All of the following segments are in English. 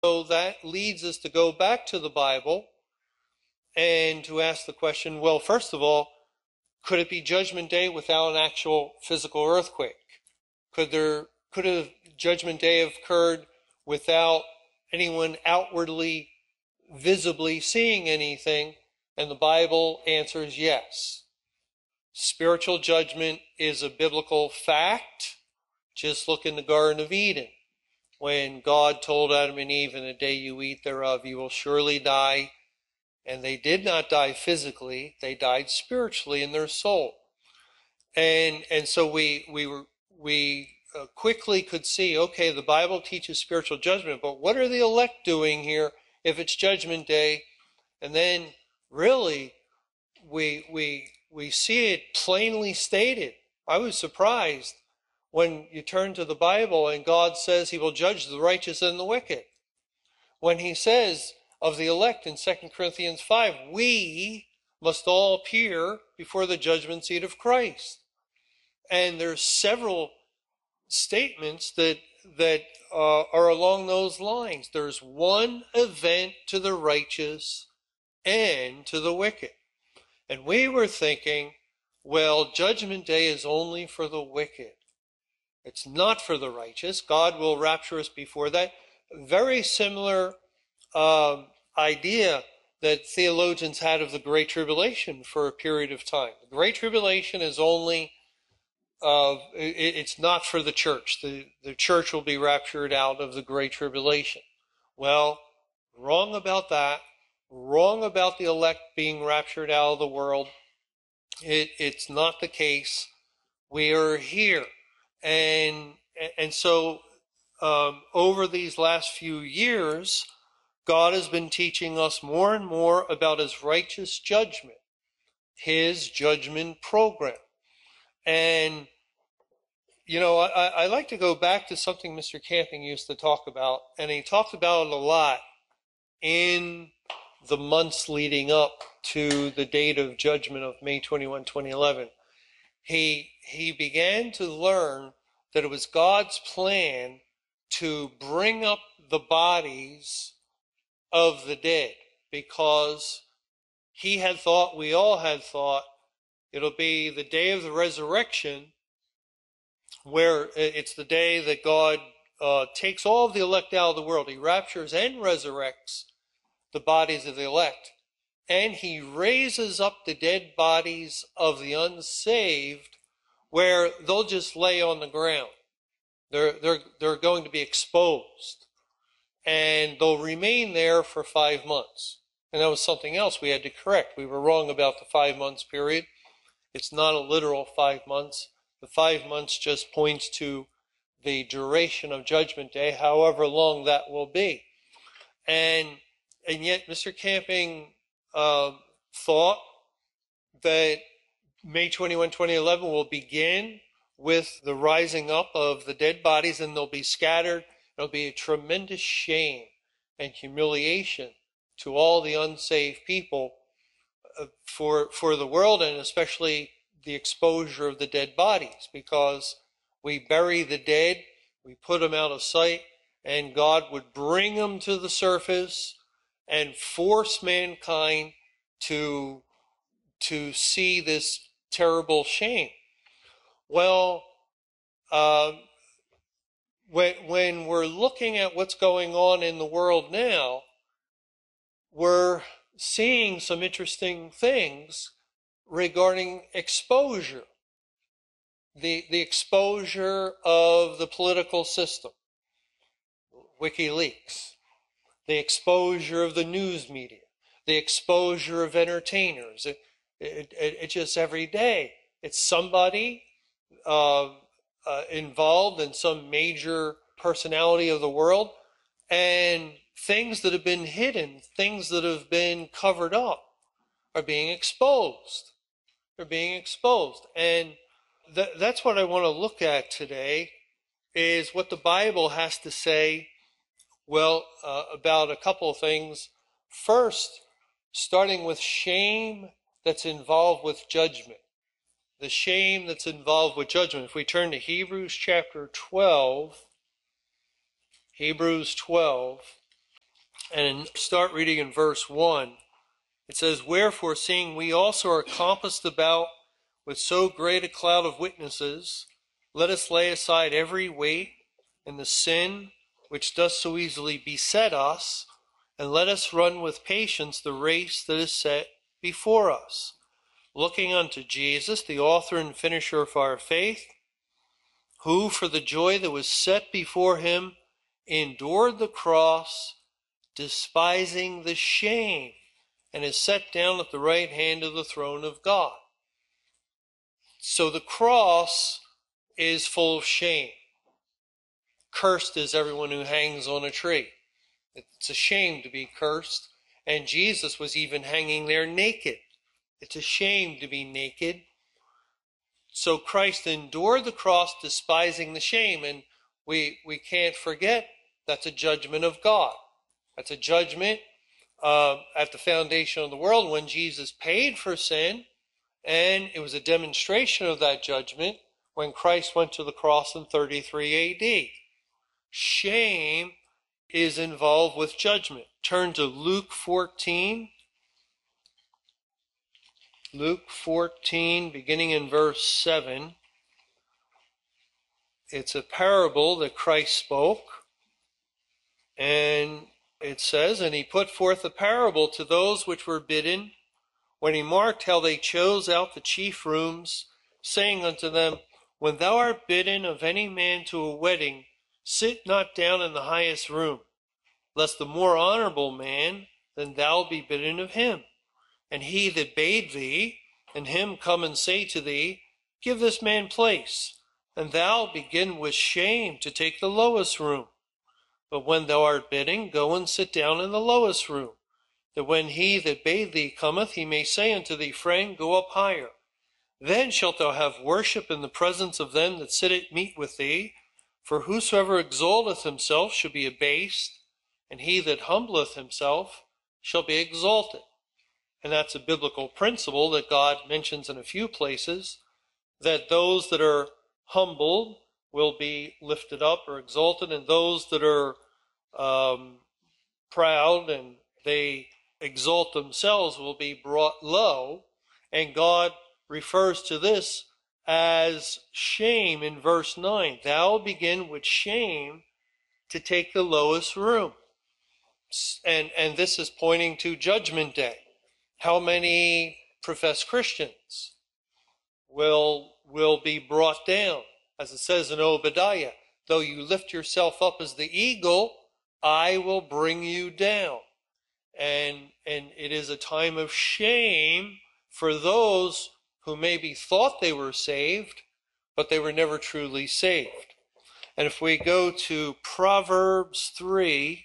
So that leads us to go back to the Bible and to ask the question, well, first of all, could it be Judgment Day without an actual physical earthquake? Could a Judgment Day have occurred without anyone outwardly, visibly seeing anything? And the Bible answers yes. Spiritual judgment is a biblical fact. Just look in the Garden of Eden. When God told Adam and Eve, in the day you eat thereof, you will surely die. And they did not die physically. They died spiritually in their soul. And so we quickly could see, okay, the Bible teaches spiritual judgment, but what are the elect doing here if it's Judgment Day? And then really we see it plainly stated. I was surprised when you turn to the Bible and God says he will judge the righteous and the wicked. When he says of the elect in 2 Corinthians 5, we must all appear before the judgment seat of Christ. And there's several statements that are along those lines. There's one event to the righteous and to the wicked. And we were thinking, well, Judgment Day is only for the wicked. It's not for the righteous. God will rapture us before that. Very similar idea that theologians had of the Great Tribulation for a period of time. The Great Tribulation is only it's not for the church. The church will be raptured out of the Great Tribulation. Well, wrong about that. Wrong about the elect being raptured out of the world. It's not the case. We are here. And so over these last few years, God has been teaching us more and more about his righteous judgment, his judgment program. And, you know, I like to go back to something Mr. Camping used to talk about, and he talked about it a lot in the months leading up to the date of judgment of May 21, 2011. He began to learn that it was God's plan to bring up the bodies of the dead, because he had thought, we all had thought, it'll be the day of the resurrection, where it's the day that God takes all of the elect out of the world. He raptures and resurrects the bodies of the elect. And he raises up the dead bodies of the unsaved, where they'll just lay on the ground. They're going to be exposed. And they'll remain there for 5 months. And that was something else we had to correct. We were wrong about the 5 months period. It's not a literal 5 months. The 5 months just points to the duration of Judgment Day, however long that will be. And yet Mr. Camping thought that May 21, 2011 will begin with the rising up of the dead bodies, and they'll be scattered. It'll be a tremendous shame and humiliation to all the unsaved people for the world, and especially the exposure of the dead bodies, because we bury the dead, we put them out of sight, and God would bring them to the surface and force mankind to see this terrible shame. Well, when we're looking at what's going on in the world now, we're seeing some interesting things regarding exposure. The exposure of the political system, WikiLeaks, the exposure of the news media, the exposure of entertainers. It's just every day. It's somebody involved in some major personality of the world, and things that have been hidden, things that have been covered up are being exposed. They're being exposed. And that's what I want to look at today, is what the Bible has to say, well, about a couple of things. First, starting with shame that's involved with judgment. The shame that's involved with judgment. If we turn to Hebrews chapter 12, Hebrews 12, And start reading in verse 1. It says, "Wherefore, seeing we also are compassed about with so great a cloud of witnesses, let us lay aside every weight and the sin which does so easily beset us, and let us run with patience the race that is set before us, looking unto Jesus, the author and finisher of our faith, who for the joy that was set before him endured the cross, despising the shame, and is set down at the right hand of the throne of God." So the cross is full of shame. Cursed is everyone who hangs on a tree. It's a shame to be cursed. And Jesus was even hanging there naked. It's a shame to be naked. So Christ endured the cross, despising the shame. And we can't forget that's a judgment of God. That's a judgment at the foundation of the world when Jesus paid for sin. And it was a demonstration of that judgment when Christ went to the cross in 33 A.D. Shame is involved with judgment. Turn to Luke 14. Luke 14, beginning in verse 7. It's a parable that Christ spoke. And it says, "And he put forth a parable to those which were bidden, when he marked how they chose out the chief rooms, saying unto them, When thou art bidden of any man to a wedding, sit not down in the highest room, lest the more honorable man than thou be bidden of him. And he that bade thee, and him come and say to thee, Give this man place, and thou begin with shame to take the lowest room. But when thou art bidden, go and sit down in the lowest room, that when he that bade thee cometh, he may say unto thee, Friend, go up higher. Then shalt thou have worship in the presence of them that sit at meat with thee. For whosoever exalteth himself shall be abased, and he that humbleth himself shall be exalted." And that's a biblical principle that God mentions in a few places, that those that are humbled will be lifted up or exalted, and those that are proud and they exalt themselves will be brought low. And God refers to this as shame in verse 9. "Thou begin with shame to take the lowest room." And this is pointing to Judgment Day. How many professed Christians will be brought down? As it says in Obadiah, "Though you lift yourself up as the eagle, I will bring you down." And it is a time of shame for those who maybe thought they were saved, but they were never truly saved. And if we go to Proverbs 3,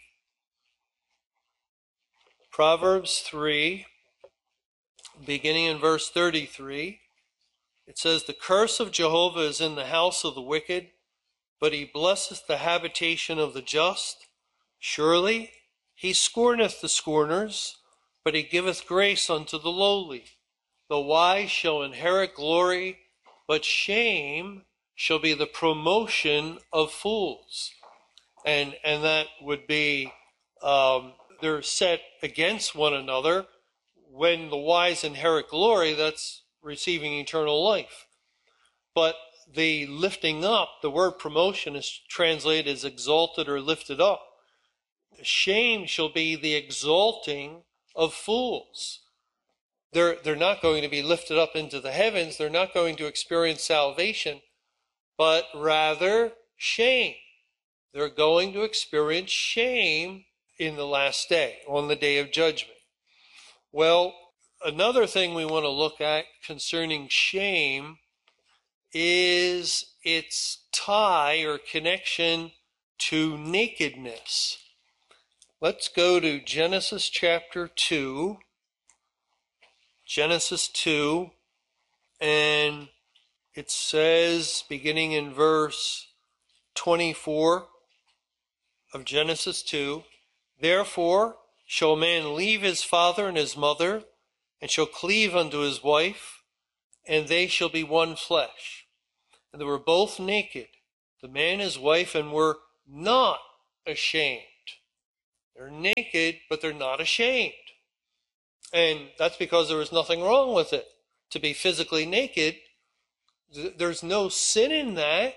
beginning in verse 33, it says, "The curse of Jehovah is in the house of the wicked, but he blesseth the habitation of the just. Surely he scorneth the scorners, but he giveth grace unto the lowly. The wise shall inherit glory, but shame shall be the promotion of fools." And that would be, they're set against one another. When the wise inherit glory, that's receiving eternal life. But the lifting up, the word promotion is translated as exalted or lifted up. Shame shall be the exalting of fools. They're not going to be lifted up into the heavens. They're not going to experience salvation, but rather shame. They're going to experience shame in the last day, on the day of judgment. Well, another thing we want to look at concerning shame is its tie or connection to nakedness. Let's go to Genesis chapter 2. Genesis 2, and it says, beginning in verse 24 of Genesis 2, "Therefore shall a man leave his father and his mother, and shall cleave unto his wife, and they shall be one flesh. And they were both naked, the man and his wife, and were not ashamed." They're naked, but they're not ashamed. And that's because there was nothing wrong with it. To be physically naked, there's no sin in that,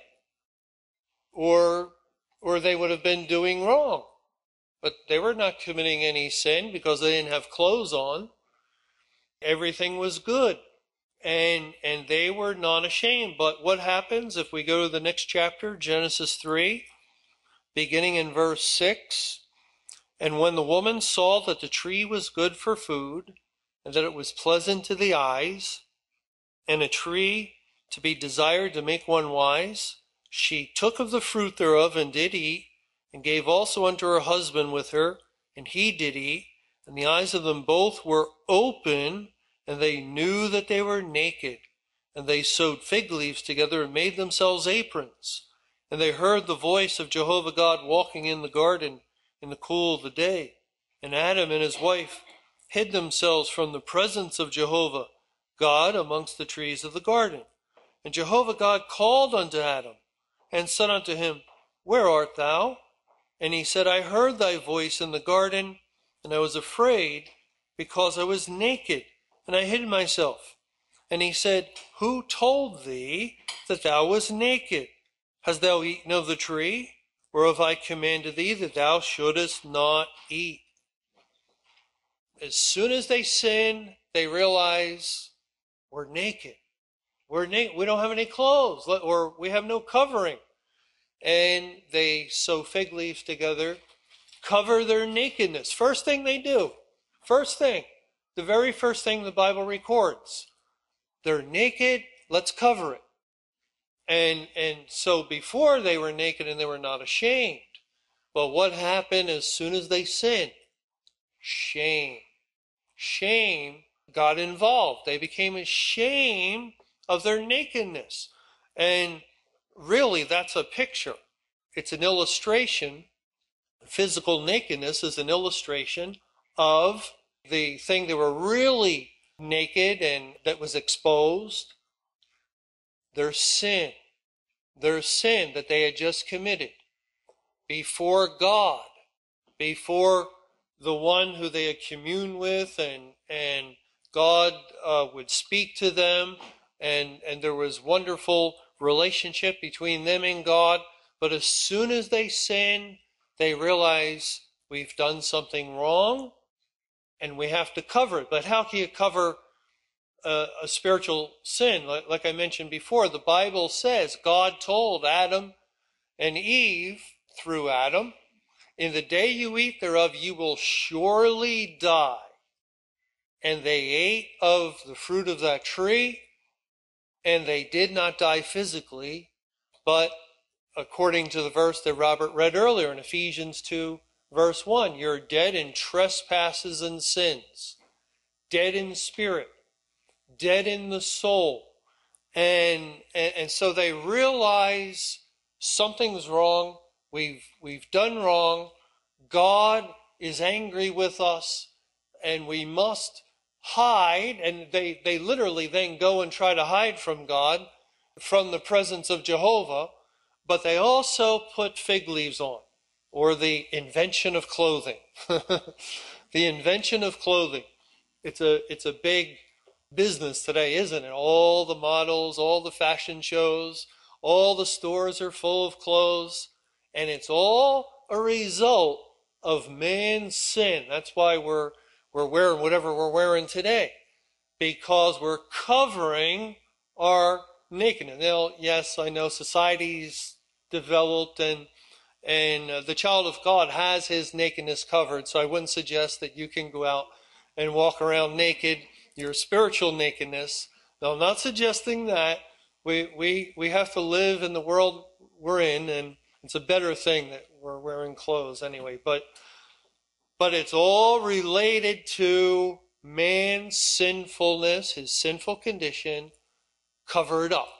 or they would have been doing wrong. But they were not committing any sin because they didn't have clothes on. Everything was good. And they were not ashamed. But what happens if we go to the next chapter, Genesis 3, beginning in verse 6? And when the woman saw that the tree was good for food, and that it was pleasant to the eyes, and a tree to be desired to make one wise, she took of the fruit thereof and did eat, and gave also unto her husband with her, and he did eat. And the eyes of them both were open, and they knew that they were naked. And they sewed fig leaves together and made themselves aprons. And they heard the voice of Jehovah God walking in the garden in the cool of the day. And Adam and his wife hid themselves from the presence of Jehovah God amongst the trees of the garden. And Jehovah God called unto Adam, and said unto him, Where art thou? And he said, I heard thy voice in the garden, and I was afraid, because I was naked, and I hid myself. And he said, Who told thee that thou wast naked? Hast thou eaten of the tree, whereof I commanded thee that thou shouldest not eat? As soon as they sin, they realize we're naked. We're naked. We don't have any clothes, or we have no covering. And they sew fig leaves together, cover their nakedness. First thing they do, the very first thing the Bible records, they're naked, let's cover it. And so before they were naked and they were not ashamed. But what happened as soon as they sinned? Shame. Shame got involved. They became ashamed of their nakedness. And really, that's a picture. It's an illustration. Physical nakedness is an illustration of the thing they were really naked and that was exposed. Their sin that they had just committed before God, before the one who they had communed with, and God would speak to them, and there was wonderful relationship between them and God. But as soon as they sin, they realize we've done something wrong and we have to cover it. But how can you cover a spiritual sin? Like I mentioned before, the Bible says God told Adam and Eve through Adam, in the day you eat thereof, you will surely die. And they ate of the fruit of that tree, and they did not die physically, but according to the verse that Robert read earlier in Ephesians 2, verse 1, you're dead in trespasses and sins, dead in spirit, dead in the soul. And so they realize something's wrong. We've done wrong. God is angry with us, and we must hide. And they literally then go and try to hide from God, from the presence of Jehovah. But they also put fig leaves on, or the invention of clothing. The invention of clothing. It's a big business today, isn't it? All the models, all the fashion shows, all the stores are full of clothes, and it's all a result of man's sin. That's why we're wearing whatever we're wearing today, because we're covering our nakedness. Now, yes, I know society's developed, and the child of God has his nakedness covered, so I wouldn't suggest that you can go out and walk around naked, your spiritual nakedness. Now, I'm not suggesting that. We have to live in the world we're in, and it's a better thing that we're wearing clothes anyway. But it's all related to man's sinfulness, his sinful condition, covered up.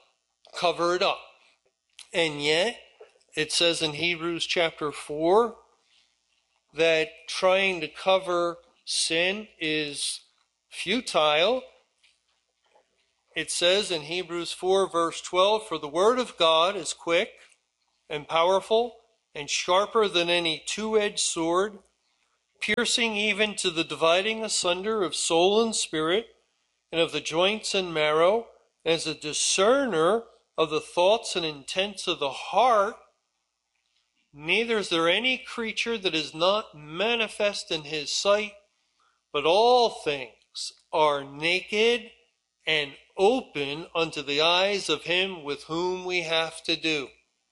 And yet, it says in Hebrews chapter 4 that trying to cover sin is futile. It says in Hebrews 4 verse 12, for the word of God is quick and powerful and sharper than any two-edged sword, piercing even to the dividing asunder of soul and spirit, and of the joints and marrow, and is a discerner of the thoughts and intents of the heart. Neither is there any creature that is not manifest in his sight, but all things are naked and open unto the eyes of him with whom we have to do.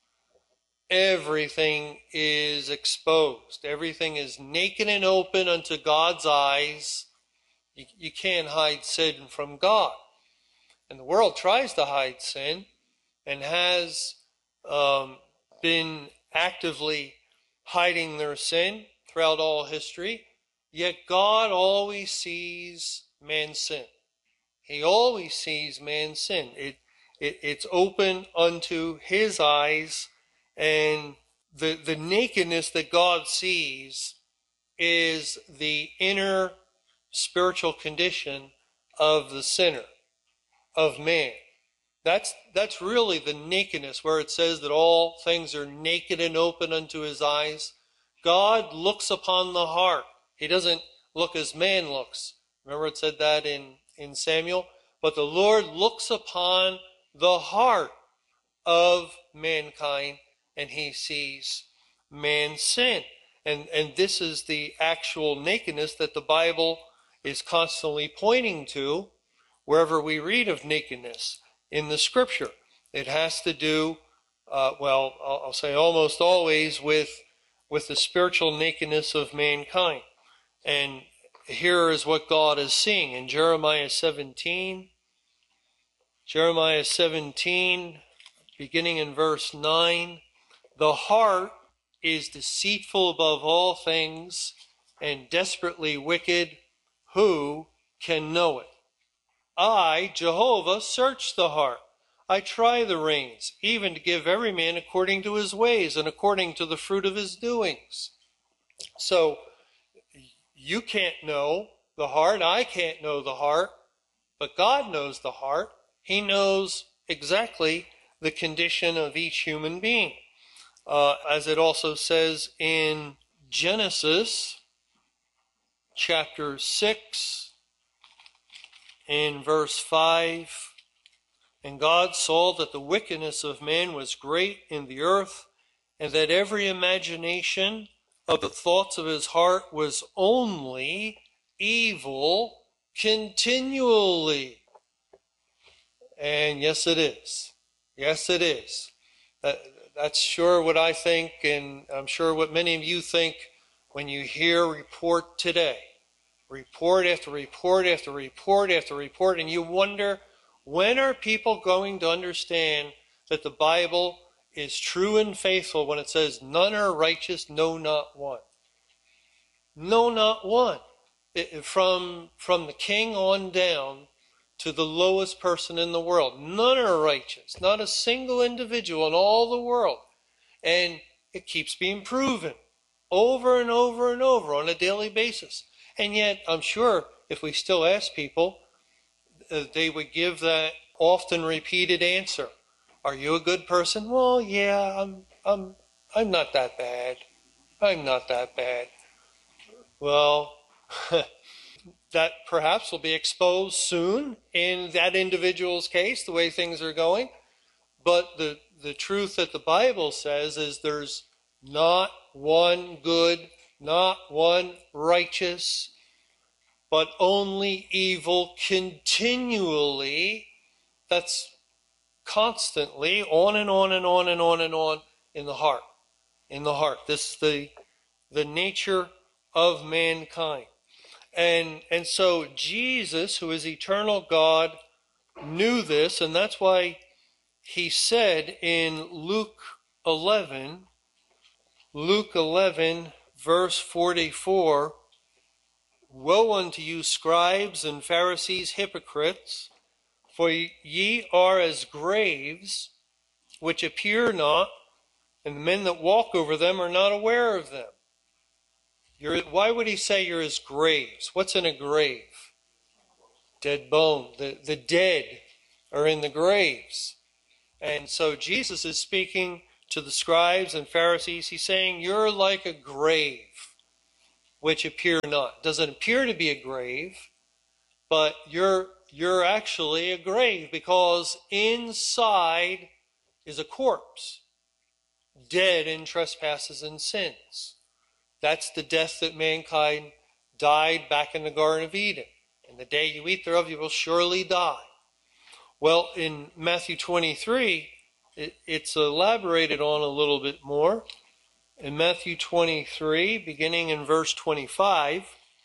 Everything is exposed. Everything is naked and open unto God's eyes. You can't hide sin from God. And the world tries to hide sin and has been actively hiding their sin throughout all history. Yet God always sees man's sin. He always sees man's sin. It's open unto his eyes, and the nakedness that God sees is the inner spiritual condition of the sinner, of man. That's really the nakedness, where it says that all things are naked and open unto his eyes. God looks upon the heart. He doesn't look as man looks. Remember it said that in Samuel? But the Lord looks upon the heart of mankind, and he sees man's sin. And this is the actual nakedness that the Bible is constantly pointing to wherever we read of nakedness in the Scripture. It has to do, I'll say almost always, with the spiritual nakedness of mankind. And here is what God is seeing in Jeremiah 17. Jeremiah 17, beginning in verse 9. The heart is deceitful above all things and desperately wicked. Who can know it? I, Jehovah, search the heart. I try the reins, even to give every man according to his ways and according to the fruit of his doings. So, you can't know the heart. I can't know the heart. But God knows the heart. He knows exactly the condition of each human being. As it also says in Genesis chapter 6, in verse 5, and God saw that the wickedness of man was great in the earth, and that every imagination of the thoughts of his heart was only evil continually. And yes, it is. Yes, it is. That's sure what I think, and I'm sure what many of you think when you hear report today. Report after report after report after report, and you wonder, when are people going to understand that the Bible is true and faithful when it says, none are righteous, no, not one? No, not one. From the king on down to the lowest person in the world, none are righteous. Not a single individual in all the world. And it keeps being proven over and over and over on a daily basis. And yet, I'm sure if we still ask people, they would give that often repeated answer. Are you a good person? Well, yeah, I'm not that bad. I'm not that bad. Well, that perhaps will be exposed soon in that individual's case, the way things are going. But the truth that the Bible says is there's not one good, not one righteous, but only evil continually. That's constantly on and on and on and on and on in the heart. In the heart. This is the nature of mankind. And so Jesus, who is eternal God, knew this, and that's why he said in Luke 11, verse 44, Woe unto you, scribes and Pharisees, hypocrites, for ye are as graves, which appear not, and the men that walk over them are not aware of them. Why would he say you're as graves? What's in a grave? Dead bone. The dead are in the graves. And so Jesus is speaking to the scribes and Pharisees. He's saying, you're like a grave. which appear not. Doesn't appear to be a grave, but you're actually a grave, because inside is a corpse, dead in trespasses and sins. That's the death that mankind died back in the Garden of Eden. And the day you eat thereof, you will surely die. Well, in Matthew 23, it's elaborated on a little bit more. In Matthew 23, beginning in verse 25,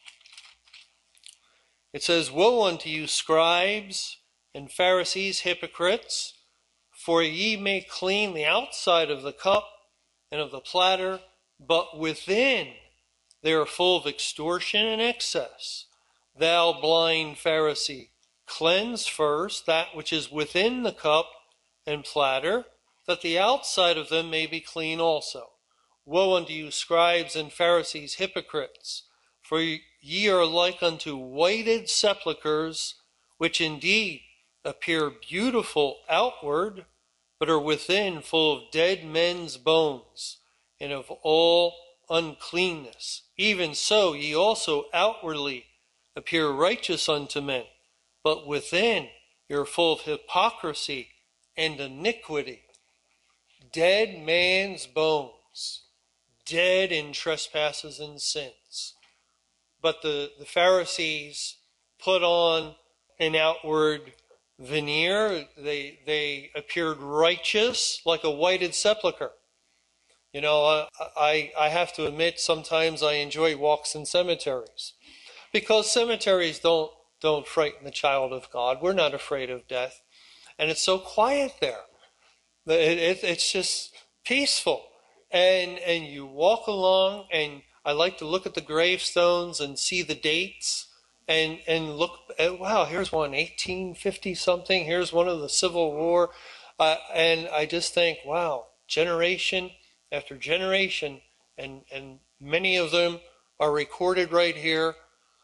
it says, "Woe unto you, scribes and Pharisees, hypocrites, for ye make clean the outside of the cup and of the platter, but within they are full of extortion and excess. Thou blind Pharisee, cleanse first that which is within the cup and platter, that the outside of them may be clean also. Woe unto you, scribes and Pharisees, hypocrites, for ye are like unto whited sepulchres, which indeed appear beautiful outward, but are within full of dead men's bones, and of all uncleanness. Even so ye also outwardly appear righteous unto men, but within ye are full of hypocrisy and iniquity." Dead man's bones, dead in trespasses and sins. But the Pharisees put on an outward veneer. They appeared righteous like a whited sepulcher. You know, I have to admit, sometimes I enjoy walks in cemeteries, because cemeteries don't frighten the child of God. We're not afraid of death. And it's so quiet there. It's just peaceful. And you walk along, and I like to look at the gravestones and see the dates and look at, wow, here's one 1850 something, here's one of the Civil War. And I just think, wow, generation after generation, and many of them are recorded right here.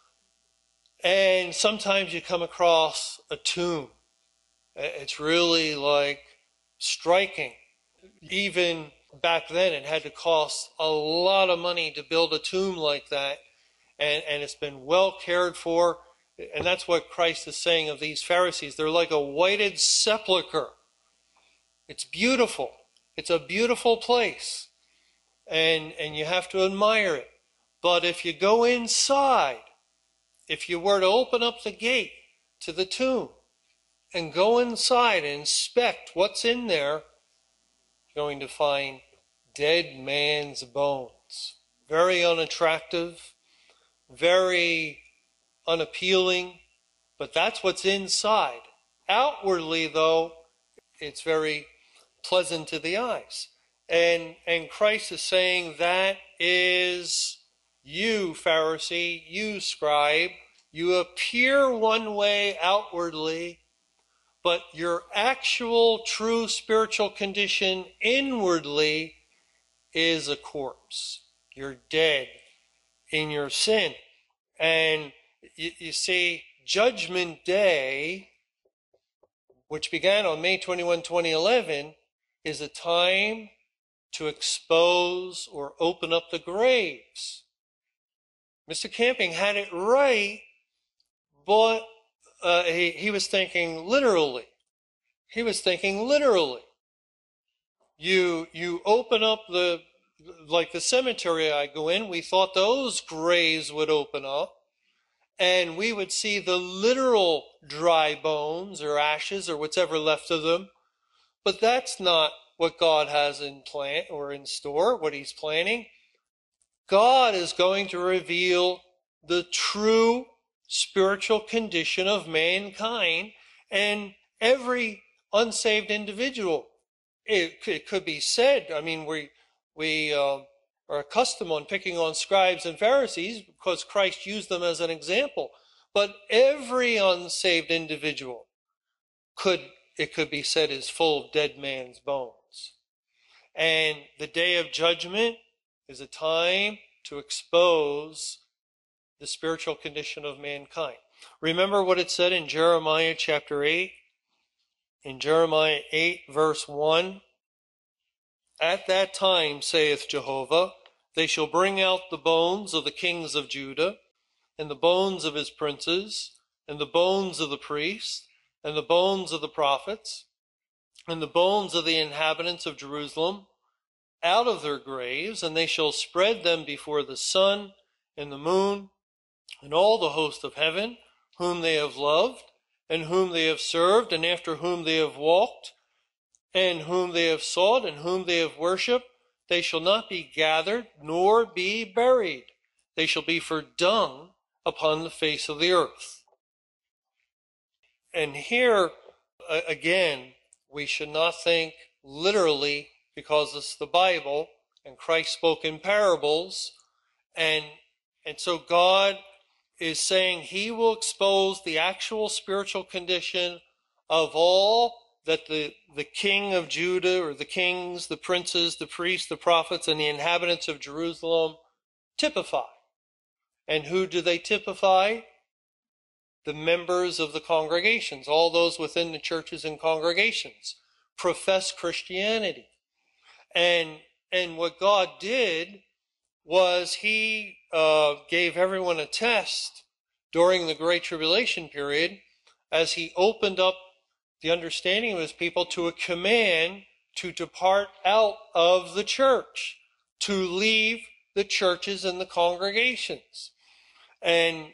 And sometimes you come across a tomb. It's really like striking. Even back then, it had to cost a lot of money to build a tomb like that, and it's been well cared for. And that's what Christ is saying of these Pharisees. They're like a whited sepulcher. It's beautiful. It's a beautiful place, and you have to admire it. But if you go inside, if you were to open up the gate to the tomb and go inside and inspect what's in there, you're going to find dead man's bones. Very unattractive, very unappealing, but that's what's inside. Outwardly, though, it's very pleasant to the eyes. And Christ is saying, that is you, Pharisee, you, scribe. You appear one way outwardly, but your actual true spiritual condition inwardly is a corpse. You're dead in your sin. And you see, Judgment Day, which began on May 21, 2011, is a time to expose or open up the graves. Mr. Camping had it right, but he was thinking literally. He was thinking literally. You open up like the cemetery I go in, we thought those graves would open up, and we would see the literal dry bones or ashes or whatever left of them. But that's not what God has in plan or in store, what he's planning. God is going to reveal the true spiritual condition of mankind and every unsaved individual. It could be said, I mean, we are accustomed on picking on scribes and Pharisees because Christ used them as an example. But every unsaved individual it could be said is full of dead man's bones. And the day of judgment is a time to expose the spiritual condition of mankind. Remember what it said in Jeremiah chapter 8? In Jeremiah 8 verse 1, "At that time, saith Jehovah, They shall bring out the bones of the kings of Judah, and the bones of his princes, and the bones of the priests, and the bones of the prophets, and the bones of the inhabitants of Jerusalem, out of their graves, and they shall spread them before the sun and the moon, and all the host of heaven, whom they have loved, and whom they have served, and after whom they have walked, and whom they have sought, and whom they have worshipped. They shall not be gathered, nor be buried. They shall be for dung upon the face of the earth. And here, again, we should not think literally, because it's the Bible, and Christ spoke in parables, and so God is saying he will expose the actual spiritual condition of all that the king of Judah, or the kings, the princes, the priests, the prophets, and the inhabitants of Jerusalem typify. And who do they typify? The members of the congregations, all those within the churches and congregations, profess Christianity. And what God did was he gave everyone a test during the Great Tribulation period as he opened up the understanding of his people to a command to depart out of the church, to leave the churches and the congregations. And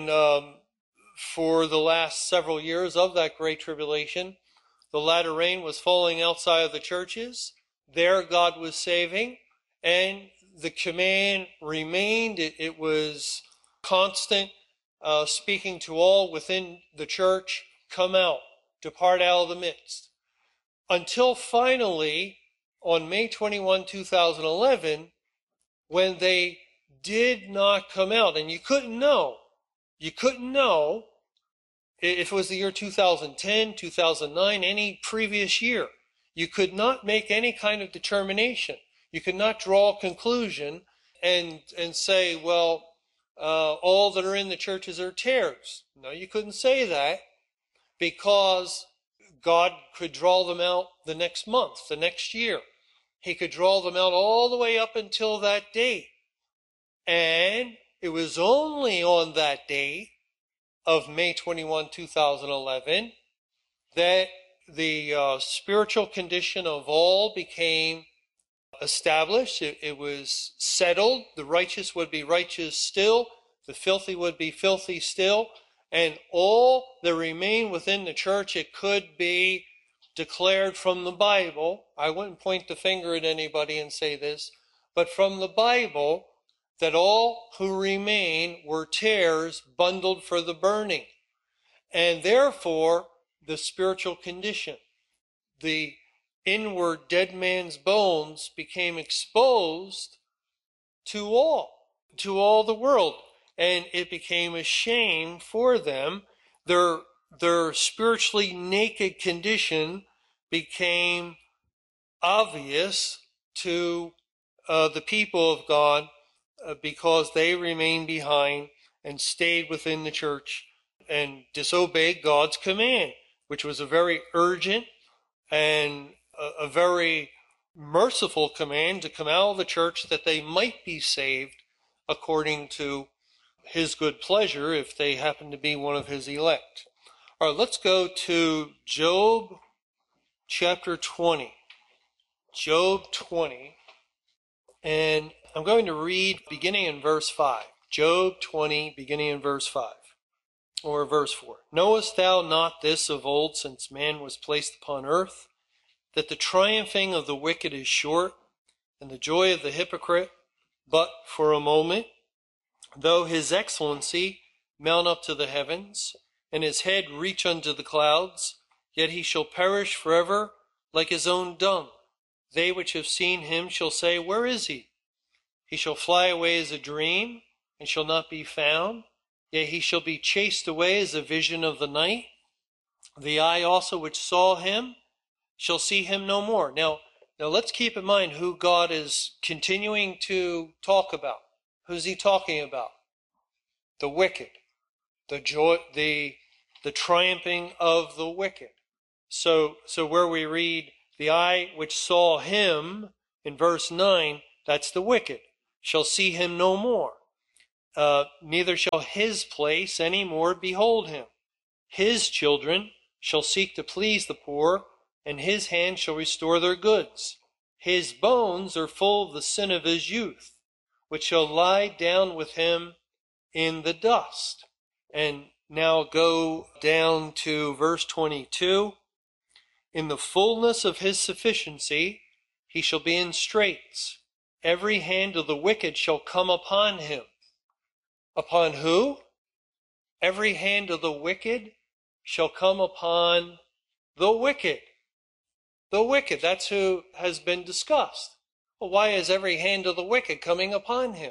for the last several years of that Great Tribulation, the latter rain was falling outside of the churches. There God was saving, and the command remained. It was constant, speaking to all within the church, come out, depart out of the midst. Until finally, on May 21, 2011, when they did not come out, and you couldn't know if it was the year 2010, 2009, any previous year. You could not make any kind of determination. You could not draw a conclusion and say, well, all that are in the churches are tares. No, you couldn't say that, because God could draw them out the next month, the next year. He could draw them out all the way up until that date. And it was only on that date of May 21, 2011, that the spiritual condition of all became established. It was settled. The righteous would be righteous still. The filthy would be filthy still. And all that remained within the church, it could be declared from the Bible. I wouldn't point the finger at anybody and say this, but from the Bible, that all who remain were tares bundled for the burning. And therefore, the spiritual condition, the inward dead man's bones, became exposed to all the world. And it became a shame for them. Their spiritually naked condition became obvious to the people of God, because they remained behind and stayed within the church and disobeyed God's command, which was a very urgent and a very merciful command to come out of the church that they might be saved according to his good pleasure if they happen to be one of his elect. All right, let's go to Job chapter 20. Job 20. And I'm going to read beginning in verse 5. Job 20, beginning in verse 5. Or verse 4. Knowest thou not this of old, since man was placed upon earth, that the triumphing of the wicked is short, and the joy of the hypocrite but for a moment? Though his excellency mount up to the heavens, and his head reach unto the clouds, yet he shall perish forever like his own dung. They which have seen him shall say, where is he? He shall fly away as a dream, and shall not be found. Yet he shall be chased away as a vision of the night. The eye also which saw him shall see him no more. Now let's keep in mind who God is continuing to talk about. Who's he talking about? The wicked. The joy, the triumphing of the wicked. So where we read the eye which saw him in verse 9, that's the wicked. shall see him no more. Neither shall his place any more behold him. His children shall seek to please the poor, and his hand shall restore their goods. His bones are full of the sin of his youth, which shall lie down with him in the dust. And now go down to verse 22. In the fullness of his sufficiency he shall be in straits. Every hand of the wicked shall come upon him. Upon who? Every hand of the wicked shall come upon the wicked. The wicked, that's who has been discussed. Well, why is every hand of the wicked coming upon him?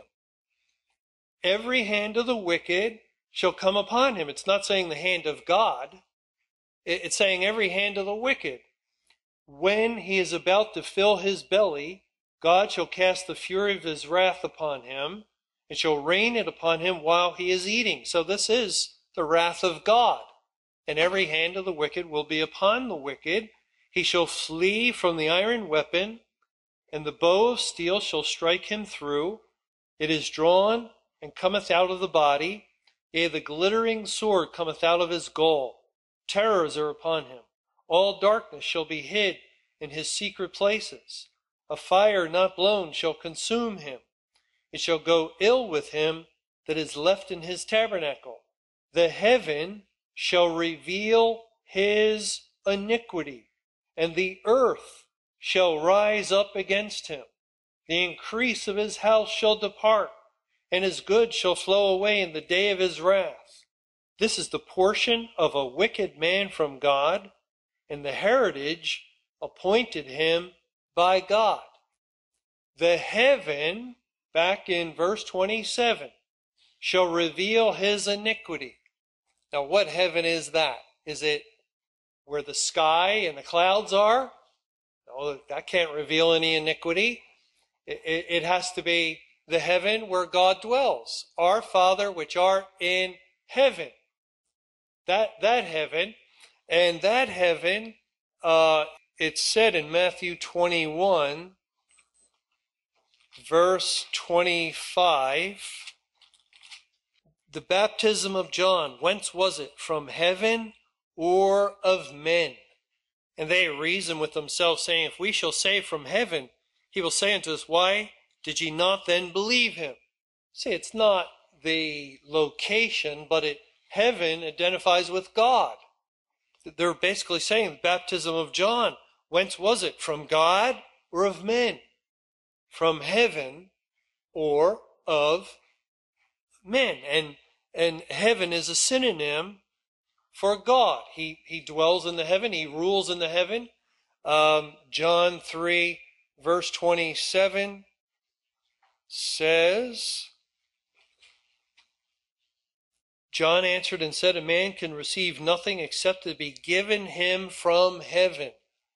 Every hand of the wicked shall come upon him. It's not saying the hand of God. It's saying every hand of the wicked. When he is about to fill his belly, God shall cast the fury of his wrath upon him, and shall rain it upon him while he is eating. So this is the wrath of God. And every hand of the wicked will be upon the wicked. He shall flee from the iron weapon, and the bow of steel shall strike him through. It is drawn and cometh out of the body. Yea, the glittering sword cometh out of his gall. Terrors are upon him. All darkness shall be hid in his secret places. A fire not blown shall consume him. It shall go ill with him that is left in his tabernacle. The heaven shall reveal his iniquity, and the earth shall rise up against him. The increase of his house shall depart, and his goods shall flow away in the day of his wrath. This is the portion of a wicked man from God, and the heritage appointed him by God. The heaven, back in verse 27, shall reveal his iniquity. Now, what heaven is that? Is it where the sky and the clouds are? No, that can't reveal any iniquity. It has to be the heaven where God dwells. Our Father which art in heaven. That heaven. And that heaven, it's said in Matthew 21, verse 25, the baptism of John, whence was it? From heaven or of men? And they reason with themselves, saying, if we shall say from heaven, he will say unto us, why did ye not then believe him? See, it's not the location, but heaven identifies with God. They're basically saying the baptism of John, whence was it? From God or of men? From heaven or of men. And heaven is a synonym for God. He dwells in the heaven. He rules in the heaven. John 3, verse 27 says, John answered and said, a man can receive nothing except to be given him from heaven.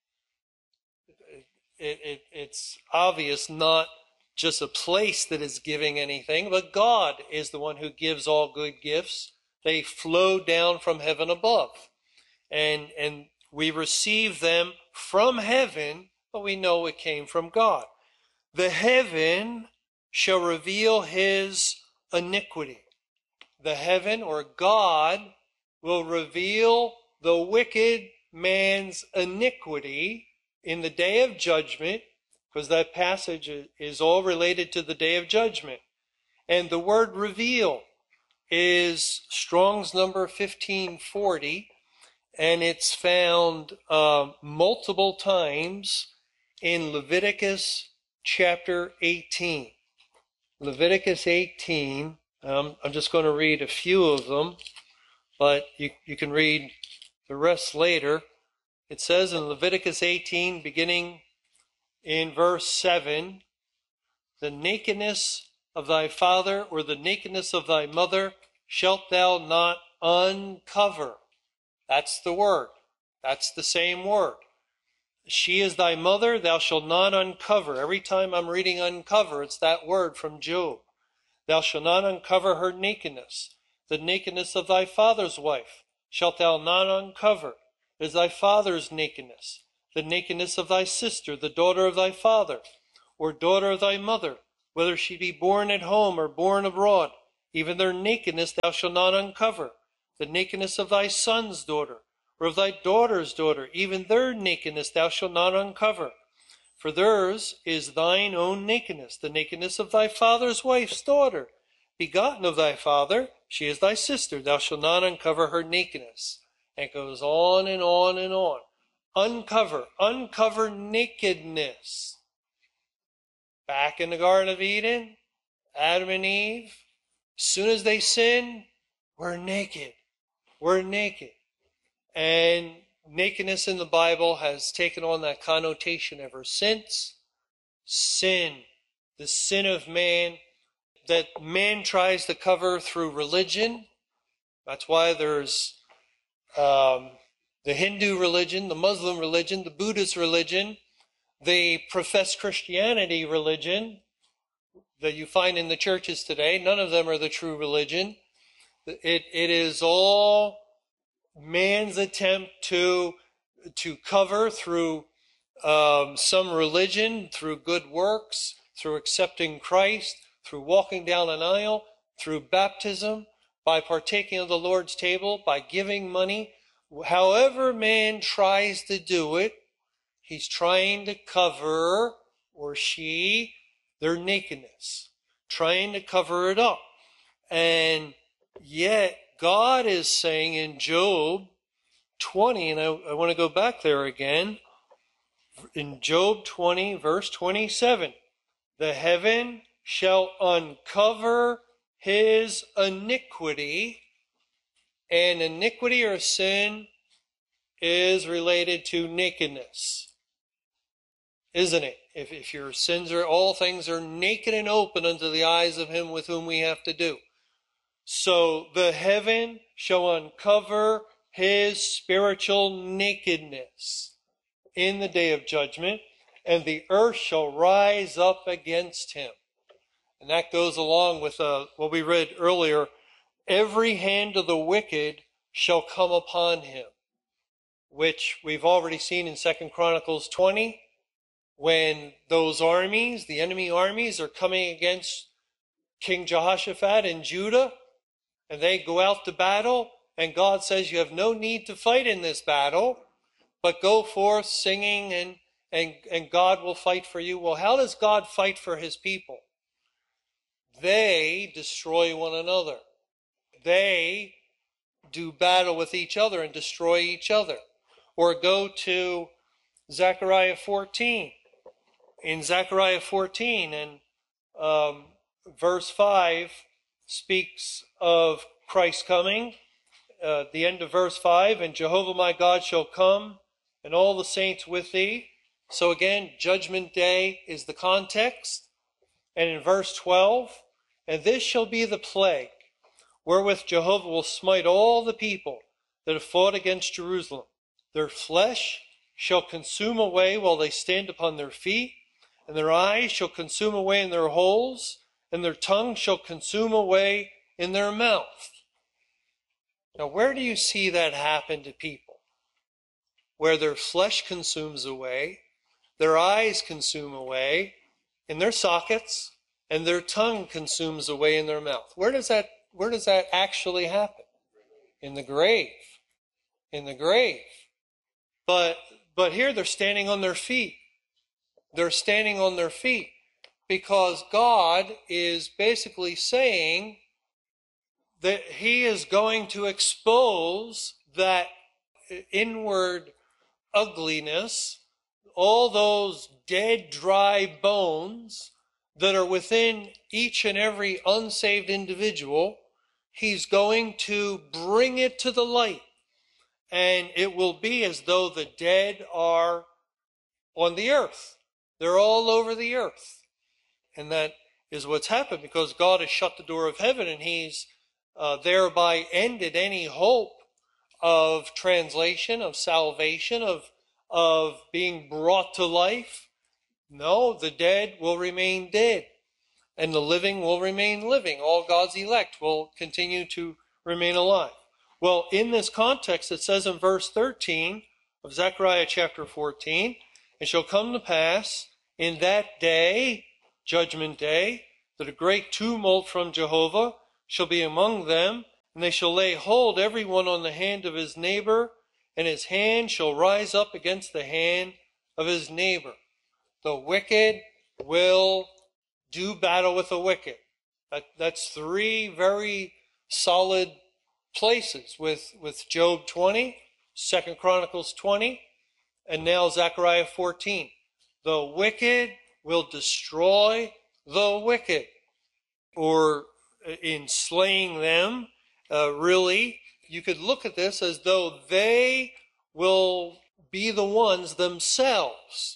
It's obvious, not just a place that is giving anything, but God is the one who gives all good gifts. They flow down from heaven above. And we receive them from heaven, but we know it came from God. The heaven shall reveal his iniquity. The heaven, or God, will reveal the wicked man's iniquity in the day of judgment, because that passage is all related to the day of judgment. And the word reveal is Strong's number 1540, and it's found multiple times in Leviticus chapter 18. Leviticus 18, I'm just going to read a few of them, but you can read the rest later. It says in Leviticus 18, beginning in verse 7, the nakedness of thy father or the nakedness of thy mother shalt thou not uncover. That's the word. That's the same word. She is thy mother, thou shalt not uncover. Every time I'm reading uncover, it's that word from Job. Thou shalt not uncover her nakedness. The nakedness of thy father's wife shalt thou not uncover. It is thy father's nakedness. The nakedness of thy sister, the daughter of thy father, or daughter of thy mother, whether she be born at home or born abroad. Even their nakedness thou shalt not uncover. The nakedness of thy son's daughter, or of thy daughter's daughter, even their nakedness thou shalt not uncover. For theirs is thine own nakedness, the nakedness of thy father's wife's daughter, begotten of thy father, she is thy sister, thou shalt not uncover her nakedness. And it goes on and on and on. Uncover nakedness. Back in the Garden of Eden, Adam and Eve, as soon as they sin, we're naked. We're naked. And nakedness in the Bible has taken on that connotation ever since. Sin, the sin of man, that man tries to cover through religion. That's why there's the Hindu religion, the Muslim religion, the Buddhist religion, the professed Christianity religion that you find in the churches today. None of them are the true religion. It is all man's attempt to cover through some religion, through good works, through accepting Christ, through walking down an aisle, through baptism, by partaking of the Lord's table, by giving money. However man tries to do it, he's trying to cover, or she, their nakedness, trying to cover it up. And yet God is saying in Job 20, and I want to go back there again, in Job 20, verse 27, the heaven shall uncover his iniquity, and iniquity or sin is related to nakedness, isn't it? If your sins are, all things are naked and open unto the eyes of him with whom we have to do. So the heaven shall uncover his spiritual nakedness in the day of judgment, and the earth shall rise up against him. And that goes along with what we read earlier. Every hand of the wicked shall come upon him, which we've already seen in 2 Chronicles 20, when those armies, the enemy armies, are coming against King Jehoshaphat in Judah, and they go out to battle, and God says, you have no need to fight in this battle, but go forth singing, and God will fight for you. Well, how does God fight for his people? They destroy one another. They do battle with each other and destroy each other. Or go to Zechariah 14. In Zechariah 14, and verse 5 speaks of Christ coming. The end of verse 5, and Jehovah my God shall come, and all the saints with thee. So again, judgment day is the context. And in verse 12, and this shall be the plague, wherewith Jehovah will smite all the people that have fought against Jerusalem. Their flesh shall consume away while they stand upon their feet, and their eyes shall consume away in their holes, and their tongue shall consume away in their mouth. Now, where do you see that happen to people? Where their flesh consumes away, their eyes consume away in their sockets, and their tongue consumes away in their mouth. Where does that actually happen? In the grave. In the grave. But here they're standing on their feet. They're standing on their feet because God is basically saying that he is going to expose that inward ugliness, all those dead, dry bones that are within each and every unsaved individual. He's going to bring it to the light, and it will be as though the dead are on the earth. They're all over the earth. And that is what's happened because God has shut the door of heaven, and he's thereby ended any hope of translation, of salvation, of being brought to life. No, the dead will remain dead, and the living will remain living. All God's elect will continue to remain alive. Well, in this context, it says in verse 13 of Zechariah chapter 14, it shall come to pass in that day judgment day, that a great tumult from Jehovah shall be among them, and they shall lay hold every one on the hand of his neighbor, and his hand shall rise up against the hand of his neighbor. The wicked will do battle with the wicked. That's three very solid places with Job 20, 2 Chronicles 20, and now Zechariah 14. The wicked will destroy the wicked, or in slaying them, really, you could look at this as though they will be the ones themselves.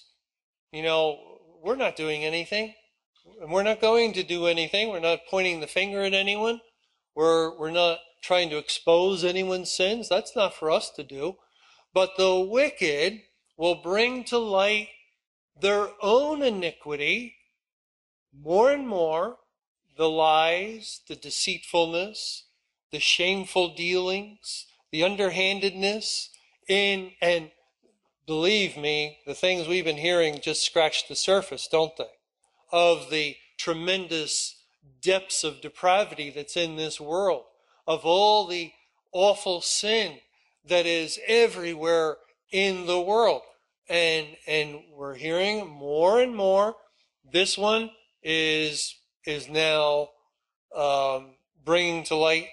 We're not doing anything, and we're not going to do anything. We're not pointing the finger at anyone. We're not trying to expose anyone's sins. That's not for us to do. But the wicked will bring to light their own iniquity more and more, the lies, the deceitfulness, the shameful dealings, the underhandedness, and believe me, the things we've been hearing just scratch the surface, don't they? Of the tremendous depths of depravity that's in this world, of all the awful sin that is everywhere in the world. And we're hearing more and more. This one is now bringing to light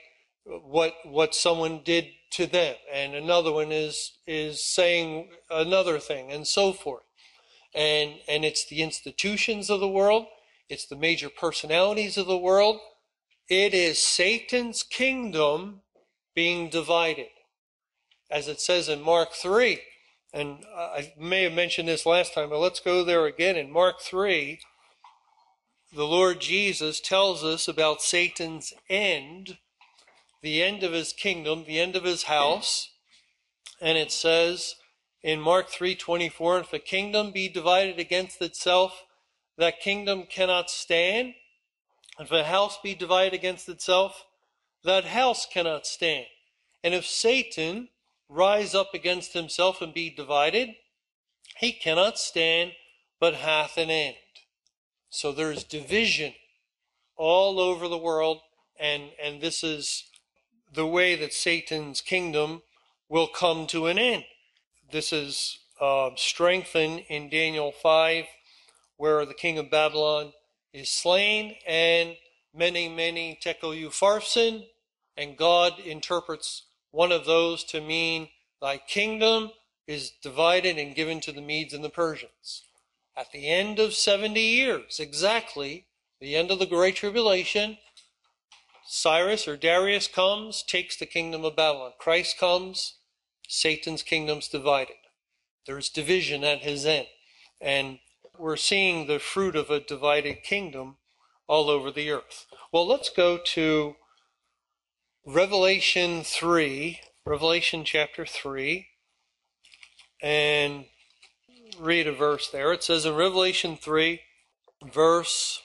what someone did to them, and another one is saying another thing, and so forth. And it's the institutions of the world. It's the major personalities of the world. It is Satan's kingdom being divided. As it says in Mark 3, and I may have mentioned this last time, but let's go there again. In Mark 3, the Lord Jesus tells us about Satan's end, the end of his kingdom, the end of his house. And it says in Mark 3:24, if a kingdom be divided against itself, that kingdom cannot stand. If a house be divided against itself, that house cannot stand. And if Satan rise up against himself and be divided, he cannot stand, but hath an end. So there's division all over the world, and this is the way that Satan's kingdom will come to an end. This is strengthened in Daniel 5, where the king of Babylon is slain, and many tekel upharsin, and God interprets one of those to mean thy kingdom is divided and given to the Medes and the Persians. At the end of 70 years, exactly, the end of the Great Tribulation, Cyrus or Darius comes, takes the kingdom of Babylon. Christ comes, Satan's kingdom's divided. There's division at his end. And we're seeing the fruit of a divided kingdom all over the earth. Well, let's go to Revelation 3, Revelation chapter 3, and read a verse there. It says in Revelation 3, verse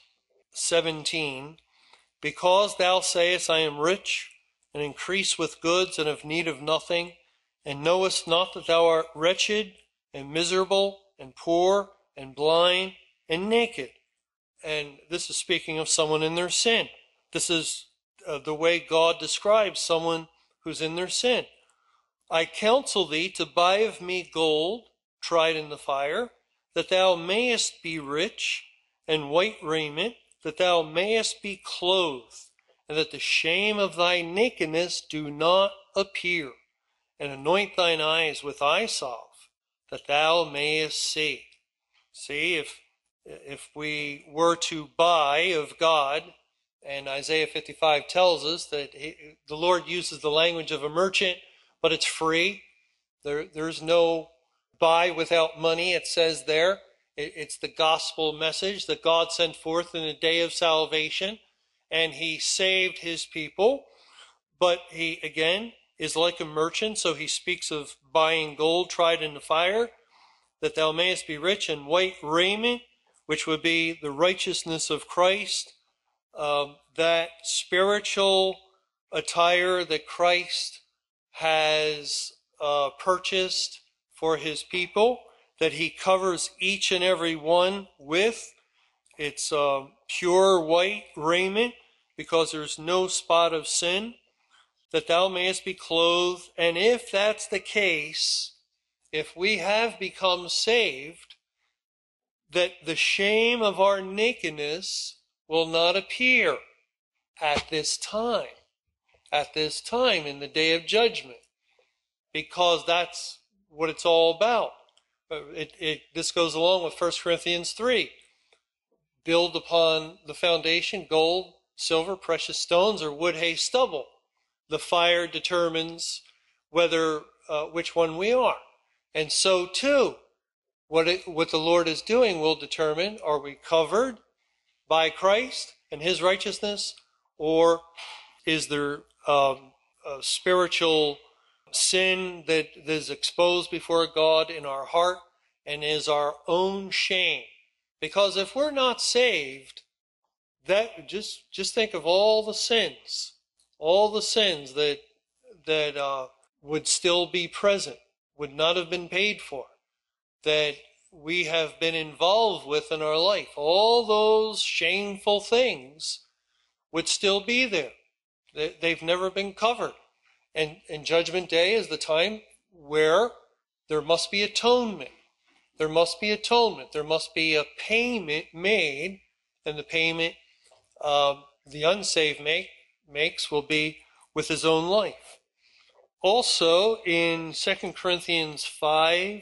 17, because thou sayest, I am rich, and increase with goods, and have need of nothing, and knowest not that thou art wretched, and miserable, and poor, and blind, and naked. And this is speaking of someone in their sin. This is the way God describes someone who's in their sin. I counsel thee to buy of me gold, tried in the fire, that thou mayest be rich, and white raiment, that thou mayest be clothed, and that the shame of thy nakedness do not appear, and anoint thine eyes with eye salve, that thou mayest see. See, if we were to buy of God, and Isaiah 55 tells us that the Lord uses the language of a merchant, but it's free. There's no buy without money, it says there. It's the gospel message that God sent forth in the day of salvation, and he saved his people. But he, again, is like a merchant, so he speaks of buying gold tried in the fire, that thou mayest be rich, and white raiment, which would be the righteousness of Christ, that spiritual attire that Christ has purchased for his people, that he covers each and every one with, It's pure white raiment, because there's no spot of sin, that thou mayest be clothed. And if that's the case, if we have become saved, that the shame of our nakedness will not appear at this time in the day of judgment, because that's what it's all about. This goes along with 1 Corinthians 3. Build upon the foundation gold, silver, precious stones, or wood, hay, stubble. The fire determines whether which one we are. And so too, what the Lord is doing will determine, are we covered by Christ and his righteousness, or is there a spiritual sin that is exposed before God in our heart and is our own shame? Because if we're not saved, that just think of all the sins that would still be present, would not have been paid for, that we have been involved with in our life. All those shameful things would still be there. They've never been covered. And Judgment Day is the time where there must be atonement. There must be atonement. There must be a payment made, and the payment the unsaved makes will be with his own life. Also, in 2 Corinthians 5,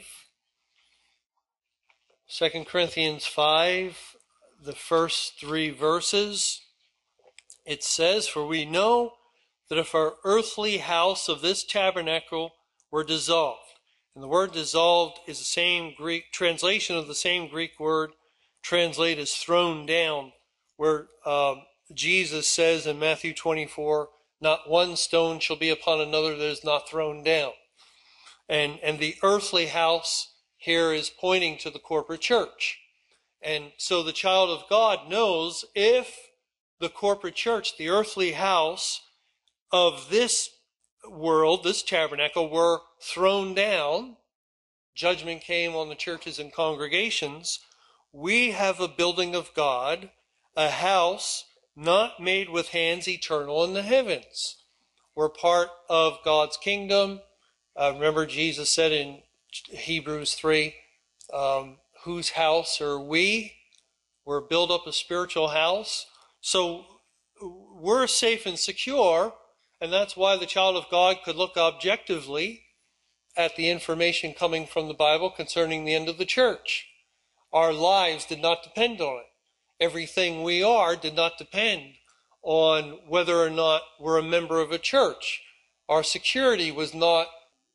the first 3 verses, it says, "For we know that if our earthly house of this tabernacle were dissolved," and the word dissolved is the same Greek translation of the same Greek word translated as thrown down, where Jesus says in Matthew 24, "Not one stone shall be upon another that is not thrown down." And the earthly house here is pointing to the corporate church. And so the child of God knows, if the corporate church, the earthly house of this world, this tabernacle, were thrown down, judgment came on the churches and congregations, we have a building of God, a house not made with hands, eternal in the heavens. We're part of God's kingdom. Remember Jesus said in Hebrews 3, whose house are we? We're built up a spiritual house. So we're safe and secure, and that's why the child of God could look objectively at the information coming from the Bible concerning the end of the church. Our lives did not depend on it. Everything we are did not depend on whether or not we're a member of a church. Our security was not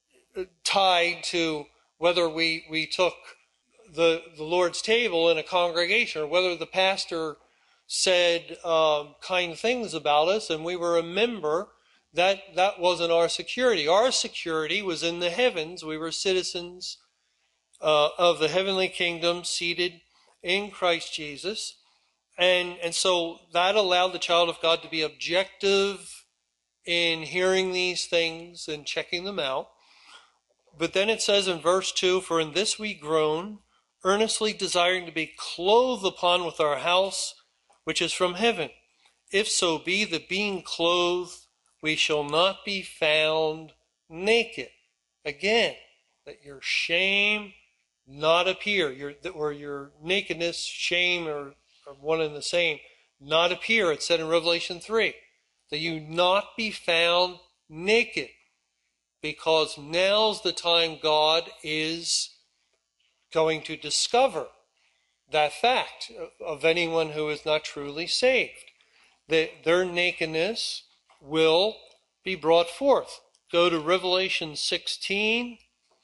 tied to whether we took the Lord's table in a congregation, or whether the pastor said kind things about us and we were a member. That wasn't our security. Our security was in the heavens. We were citizens of the heavenly kingdom, seated in Christ Jesus. And so that allowed the child of God to be objective in hearing these things and checking them out. But then it says in verse 2, "For in this we groan, earnestly desiring to be clothed upon with our house, which is from heaven. If so be that being clothed, we shall not be found naked." Again, that your shame not appear, your nakedness, shame are one and the same, not appear. It said in Revelation 3, that you not be found naked, because now's the time God is going to discover that fact of anyone who is not truly saved, that their nakedness will be brought forth. Go to Revelation 16.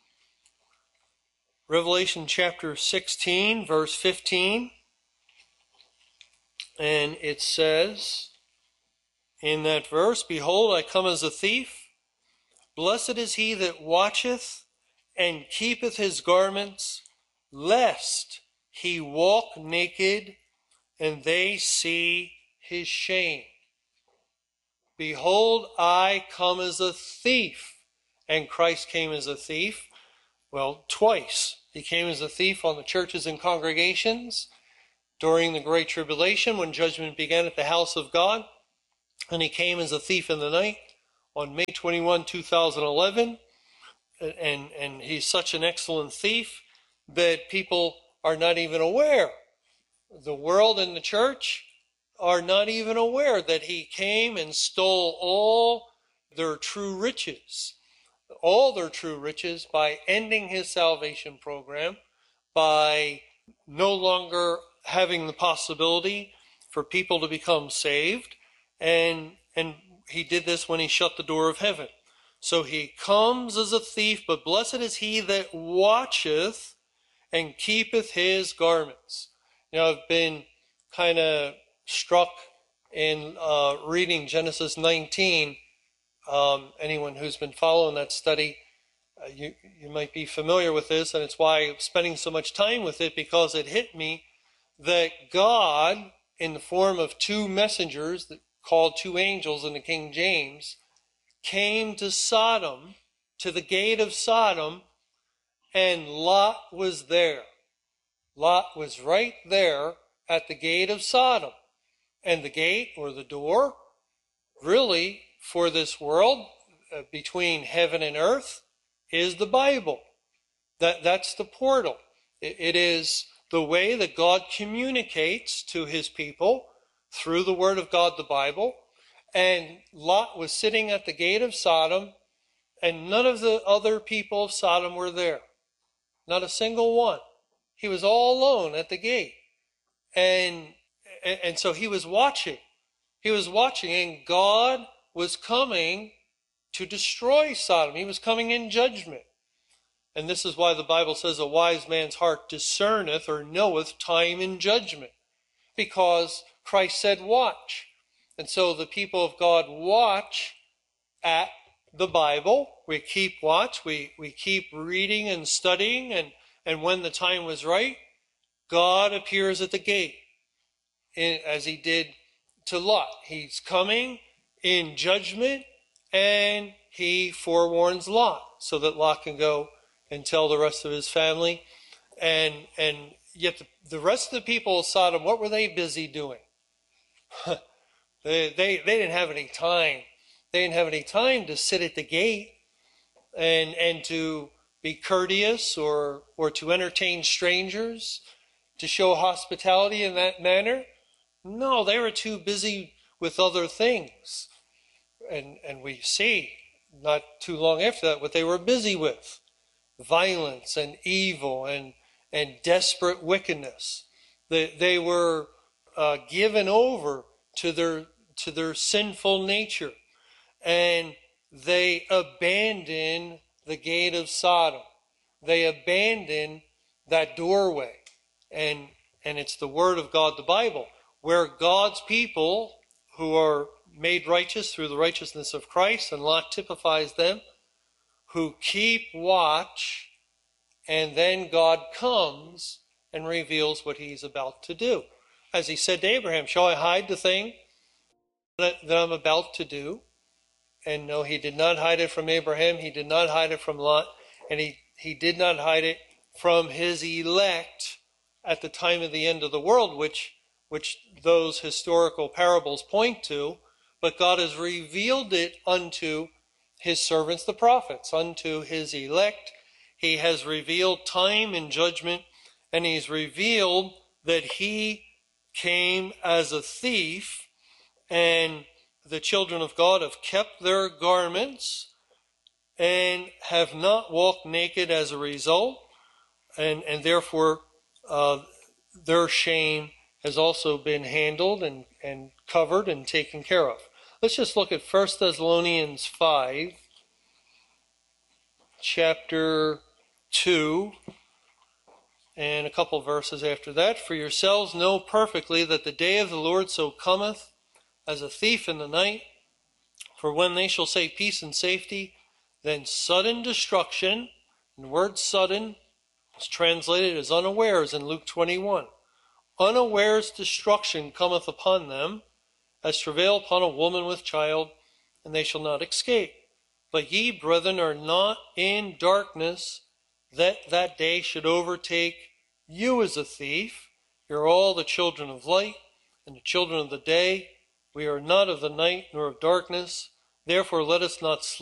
Revelation chapter 16, verse 15. And it says in that verse, "Behold, I come as a thief. Blessed is he that watcheth and keepeth his garments, lest he walk naked and they see his shame." Behold, I come as a thief. And Christ came as a thief. Well, twice. He came as a thief on the churches and congregations, during the Great Tribulation when judgment began at the house of God. And he came as a thief in the night on May 21, 2011. And he's such an excellent thief that people are not even aware. The world and the church are not even aware that he came and stole all their true riches. All their true riches by ending his salvation program, by no longer having the possibility for people to become saved. And he did this when he shut the door of heaven. So he comes as a thief, but blessed is he that watcheth and keepeth his garments. You know, I've been kind of struck in reading Genesis 19. Anyone who's been following that study, you might be familiar with this, and it's why I'm spending so much time with it, because it hit me that God, in the form of two messengers called two angels in the King James, came to Sodom, to the gate of Sodom, and Lot was there. Lot was right there at the gate of Sodom. And the gate, or the door, really, for this world, between heaven and earth, is the Bible. That's the portal. It is the way that God communicates to his people through the Word of God, the Bible. And Lot was sitting at the gate of Sodom, and none of the other people of Sodom were there. Not a single one. He was all alone at the gate. And so he was watching. He was watching, and God was coming to destroy Sodom. He was coming in judgment. And this is why the Bible says a wise man's heart discerneth or knoweth time and judgment. Because Christ said, watch. And so the people of God watch at the Bible. We keep watch. We keep reading and studying. And when the time was right, God appears at the gate, as he did to Lot. He's coming in judgment, and he forewarns Lot so that Lot can go and tell the rest of his family. And yet the rest of the people of Sodom, what were they busy doing? They didn't have any time. They didn't have any time to sit at the gate and to be courteous or to entertain strangers, to show hospitality in that manner. No, they were too busy with other things. And we see, not too long after that, what they were busy with. Violence and evil and desperate wickedness. They were given over to their sinful nature. And they abandoned the gate of Sodom. They abandoned that doorway. And it's the Word of God, the Bible, where God's people who are made righteous through the righteousness of Christ, and Lot typifies them, who keep watch, and then God comes and reveals what he's about to do. As he said to Abraham, shall I hide the thing that I'm about to do? And no, he did not hide it from Abraham. He did not hide it from Lot. And he did not hide it from his elect at the time of the end of the world, which those historical parables point to. But God has revealed it unto his servants, the prophets, unto his elect. He has revealed time and judgment, and he's revealed that he came as a thief, and the children of God have kept their garments and have not walked naked as a result, and therefore their shame has also been handled and covered and taken care of. Let's just look at 1 Thessalonians 5, chapter 2, and a couple verses after that. For yourselves know perfectly that the day of the Lord so cometh as a thief in the night. For when they shall say peace and safety, then sudden destruction, and the word sudden is translated as unawares in Luke 21. Unawares destruction cometh upon them, as travail upon a woman with child, and they shall not escape. But ye, brethren, are not in darkness, that day should overtake you as a thief. We are all the children of light and the children of the day. We are not of the night nor of darkness. Therefore let us not sleep